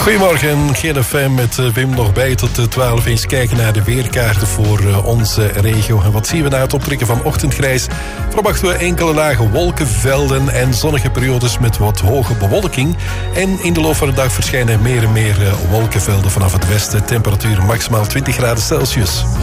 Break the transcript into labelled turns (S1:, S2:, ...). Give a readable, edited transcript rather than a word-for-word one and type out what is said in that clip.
S1: Goedemorgen, GFM met Wim nog bij tot 12. Eens kijken naar de weerkaarten voor onze regio. En wat zien we na het optrekken van ochtendgrijs? Verwachten we enkele lage wolkenvelden en zonnige periodes met wat hoge bewolking. En in de loop van de dag verschijnen meer en meer wolkenvelden vanaf het westen. Temperatuur maximaal 20 graden Celsius.